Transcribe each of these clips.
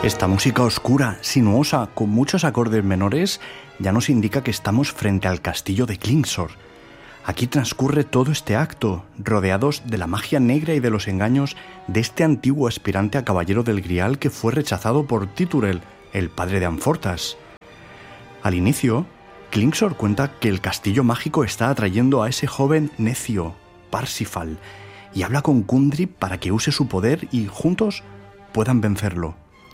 Esta música oscura, sinuosa, con muchos acordes menores, ya nos indica que estamos frente al castillo de Klingsor. Aquí transcurre todo este acto, rodeados de la magia negra y de los engaños de este antiguo aspirante a caballero del Grial que fue rechazado por Titurel, el padre de Amfortas. Al inicio, Klingsor cuenta que el castillo mágico está atrayendo a ese joven necio, Parsifal, y habla con Kundry para que use su poder y juntos puedan vencerlo.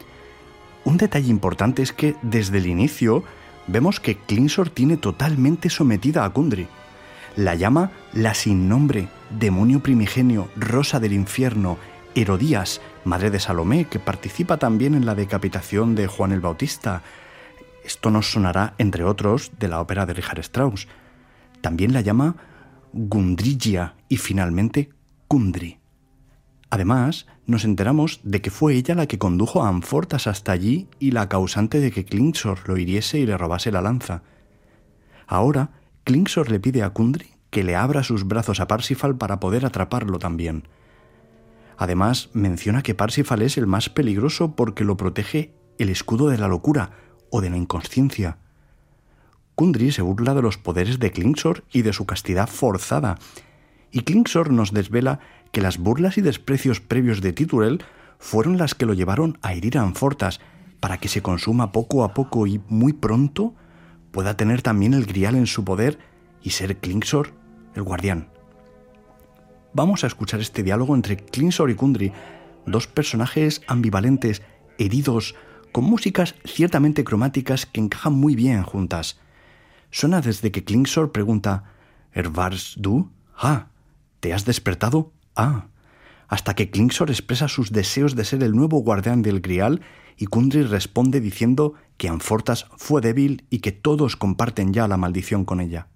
Un detalle importante es que desde el inicio vemos que Klingsor tiene totalmente sometida a Kundry. La llama la sin nombre, demonio primigenio, rosa del infierno, Herodías, madre de Salomé, que participa también en la decapitación de Juan el Bautista. Esto nos sonará, entre otros, de la ópera de Richard Strauss. También la llama Gundrigia y finalmente Kundry. Además, nos enteramos de que fue ella la que condujo a Amfortas hasta allí y la causante de que Klingsor lo hiriese y le robase la lanza. Ahora, Klingsor le pide a Kundry que le abra sus brazos a Parsifal para poder atraparlo también. Además, menciona que Parsifal es el más peligroso porque lo protege el escudo de la locura o de la inconsciencia. Kundry se burla de los poderes de Klingsor y de su castidad forzada, y Klingsor nos desvela que las burlas y desprecios previos de Titurel fueron las que lo llevaron a herir a Amfortas para que se consuma poco a poco y muy pronto pueda tener también el Grial en su poder y ser Klingsor el guardián. Vamos a escuchar este diálogo entre Klingsor y Kundry, dos personajes ambivalentes, heridos, con músicas ciertamente cromáticas que encajan muy bien juntas. Suena desde que Klingsor pregunta «¿Ervars du? Ah, ¿te has despertado? Ah», hasta que Klingsor expresa sus deseos de ser el nuevo guardián del Grial y Kundry responde diciendo que Amfortas fue débil y que todos comparten ya la maldición con ella.